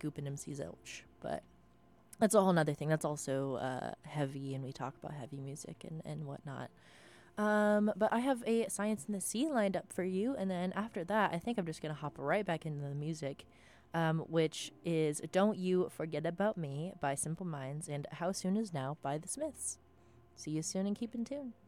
Scoop and MC Zilch. But that's a whole nother thing. That's also heavy, and we talk about heavy music and whatnot. But I have a Science in the Sea lined up for you, and then after that, I think I'm just gonna hop right back into the music, which is "Don't You Forget About Me" by Simple Minds and "How Soon Is Now" by The Smiths. See you soon and keep in tune.